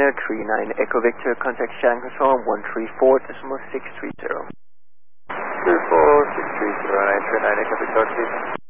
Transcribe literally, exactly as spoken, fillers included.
China three nine Echo Victor, contact Shanghai Control one three four decimal six three zero. three four six three zero, nine three nine Echo Victor, please.